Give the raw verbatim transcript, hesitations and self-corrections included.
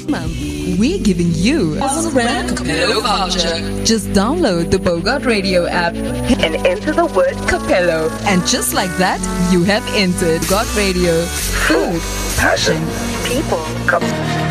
month, we're giving you a random Capello voucher. Just download the Bogart Radio app and enter the word Capello. And just like that, you have entered Bogart Radio. Food, passion, people, Capello.